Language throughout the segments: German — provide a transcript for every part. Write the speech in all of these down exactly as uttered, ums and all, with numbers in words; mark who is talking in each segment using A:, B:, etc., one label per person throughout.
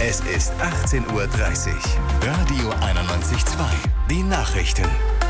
A: Es ist achtzehn Uhr dreißig. Radio einundneunzig Komma zwei. Die Nachrichten.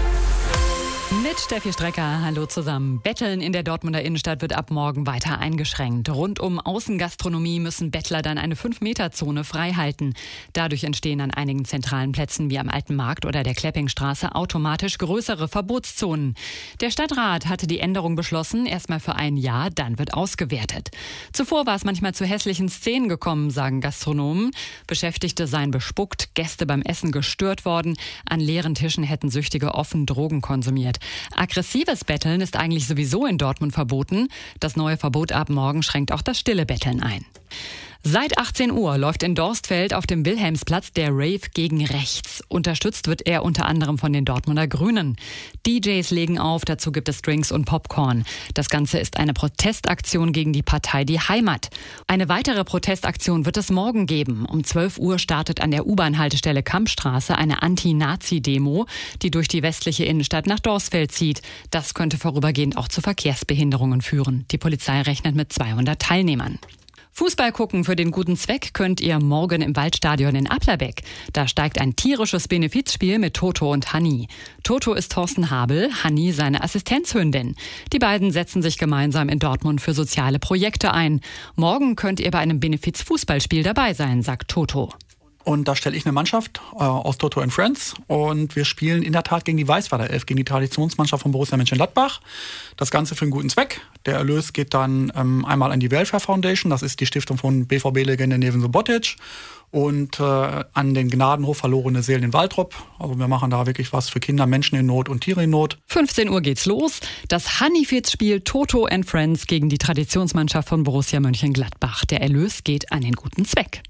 B: Mit Steffi Strecker, hallo zusammen. Betteln in der Dortmunder Innenstadt wird ab morgen weiter eingeschränkt. Rund um Außengastronomie müssen Bettler dann eine fünf Meter Zone frei halten. Dadurch entstehen an einigen zentralen Plätzen wie am Alten Markt oder der Kleppingstraße automatisch größere Verbotszonen. Der Stadtrat hatte die Änderung beschlossen, erstmal für ein Jahr, dann wird ausgewertet. Zuvor war es manchmal zu hässlichen Szenen gekommen, sagen Gastronomen. Beschäftigte seien bespuckt, Gäste beim Essen gestört worden, an leeren Tischen hätten Süchtige offen Drogen konsumiert. Aggressives Betteln ist eigentlich sowieso in Dortmund verboten. Das neue Verbot ab morgen schränkt auch das stille Betteln ein. Seit achtzehn Uhr läuft in Dorstfeld auf dem Wilhelmsplatz der Rave gegen Rechts. Unterstützt wird er unter anderem von den Dortmunder Grünen. D Js legen auf, dazu gibt es Drinks und Popcorn. Das Ganze ist eine Protestaktion gegen die Partei Die Heimat. Eine weitere Protestaktion wird es morgen geben. Um zwölf Uhr startet an der U-Bahn-Haltestelle Kampstraße eine Anti-Nazi-Demo, die durch die westliche Innenstadt nach Dorstfeld zieht. Das könnte vorübergehend auch zu Verkehrsbehinderungen führen. Die Polizei rechnet mit zweihundert Teilnehmern. Fußball gucken für den guten Zweck könnt ihr morgen im Waldstadion in Applerbeck. Da steigt ein tierisches Benefizspiel mit Toto und Hanni. Toto ist Thorsten Habel, Hanni seine Assistenzhündin. Die beiden setzen sich gemeinsam in Dortmund für soziale Projekte ein. Morgen könnt ihr bei einem Benefiz-Fußballspiel dabei sein, sagt Toto.
C: Und da stelle ich eine Mannschaft äh, aus Toto and Friends und wir spielen in der Tat gegen die Weißweiler Elf, gegen die Traditionsmannschaft von Borussia Mönchengladbach. Das Ganze für einen guten Zweck. Der Erlös geht dann ähm, einmal an die Welfare Foundation, das ist die Stiftung von B V B-Legende Neven Subotic, und äh, an den Gnadenhof Verlorene Seelen in Waltrop. Also wir machen da wirklich was für Kinder, Menschen in Not und Tiere in Not.
B: fünfzehn Uhr geht's los. Das Hanni-Fiz-Spiel Toto and Friends gegen die Traditionsmannschaft von Borussia Mönchengladbach. Der Erlös geht an den guten Zweck.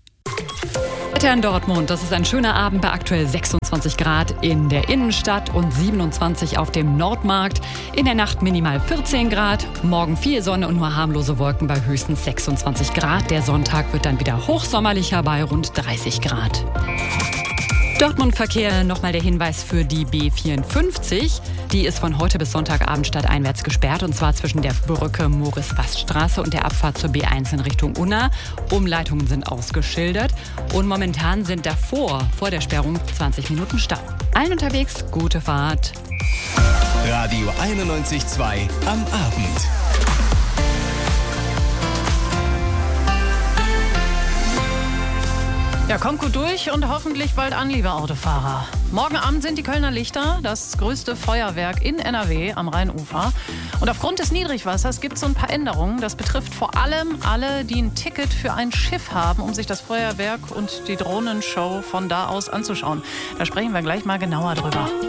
B: Wetter in Dortmund, das ist ein schöner Abend bei aktuell sechsundzwanzig Grad in der Innenstadt und siebenundzwanzig auf dem Nordmarkt. In der Nacht minimal vierzehn Grad, morgen viel Sonne und nur harmlose Wolken bei höchstens sechsundzwanzig Grad. Der Sonntag wird dann wieder hochsommerlicher bei rund dreißig Grad. Dortmund-Verkehr, nochmal der Hinweis für die B vierundfünfzig. Die ist von heute bis Sonntagabend stadteinwärts gesperrt, und zwar zwischen der Brücke Moritz-Fast-Straße und der Abfahrt zur B eins in Richtung Unna. Umleitungen sind ausgeschildert und momentan sind davor, vor der Sperrung, zwanzig Minuten Stau. Allen unterwegs, gute Fahrt.
A: Radio einundneunzig Komma zwei am Abend.
D: Ja, kommt gut durch und hoffentlich bald an, liebe Autofahrer. Morgen Abend sind die Kölner Lichter, das größte Feuerwerk in N R W am Rheinufer. Und aufgrund des Niedrigwassers gibt es so ein paar Änderungen. Das betrifft vor allem alle, die ein Ticket für ein Schiff haben, um sich das Feuerwerk und die Drohnenshow von da aus anzuschauen. Da sprechen wir gleich mal genauer drüber.